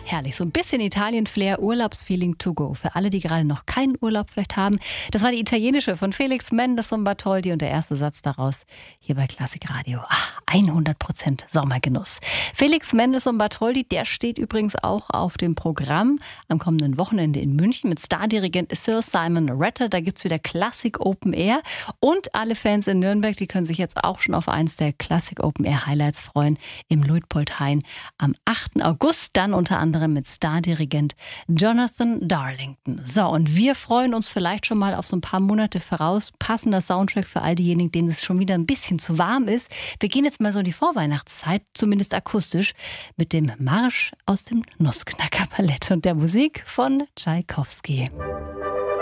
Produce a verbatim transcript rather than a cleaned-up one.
herrlich. So ein bisschen Italien-Flair, Urlaubsfeeling to go. Für alle, die gerade noch keinen Urlaub vielleicht haben. Das war die italienische von Felix Mendelssohn Bartholdy und der erste Satz daraus hier bei Klassik Radio. Ach, hundert Prozent Sommergenuss. Felix Mendelssohn Bartholdy, der steht übrigens auch auf dem Programm am kommenden Wochenende in München mit Stardirigent Sir Simon Rattle. Da gibt es wieder Klassik Open Air. Und alle Fans in Nürnberg, die können sich jetzt auch schon auf eins der Klassik Open Air Highlights freuen im Luitpoldhain am achten August. Dann unter anderem mit Stardirigent Jonathan Darlington. So, und wir freuen uns vielleicht schon mal auf so ein paar Monate voraus. Passender Soundtrack für all diejenigen, denen es schon wieder ein bisschen zu warm ist. Wir gehen jetzt mal so in die Vorweihnachtszeit, zumindest akustisch, mit dem Marsch aus dem Nussknacker-Ballett und der Musik von Tschaikowski.